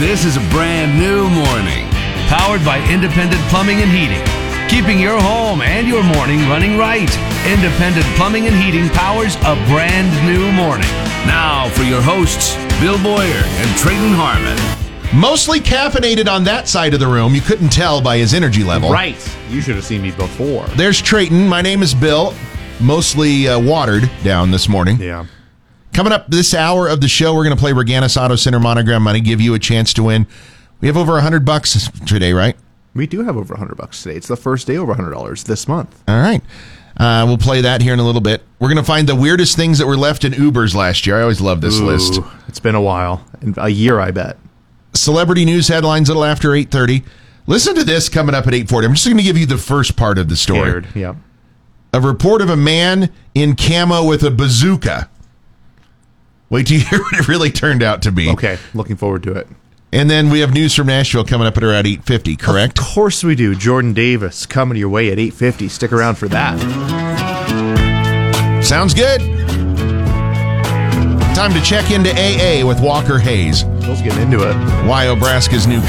This is a brand new morning, powered by Independent Plumbing and Heating, keeping your home and your morning running right. Independent Plumbing and Heating powers a brand new morning. Now for your hosts, Bill Boyer and Trayton Harmon. Mostly caffeinated on that side of the room. You couldn't tell by his energy level. Right. You should have seen me before. There's Trayton. My name is Bill. Mostly watered down this morning. Yeah. Coming up this hour of the show, we're going to play Reganis Auto Center Monogram Money, give you a chance to win. We have over $100 today, right? We do have over $100 today. It's the first day over $100 this month. All right. We'll play that here in a little bit. We're going to find the weirdest things that were left in Ubers last year. I always love this list. It's been a while. A year, I bet. Celebrity news headlines a little after 8:30. Listen to this coming up at 8:40. I'm just going to give you the first part of the story. Scared. Yeah. A report of a man in camo with a bazooka. Wait till you hear what it really turned out to be. Okay. Looking forward to it. And then we have news from Nashville coming up at around 8:50, correct? Of course we do. Jordan Davis coming your way at 8:50. Stick around for that. Sounds good. Time to check into AA with Walker Hayes. Let's get into it. Why Obraska's new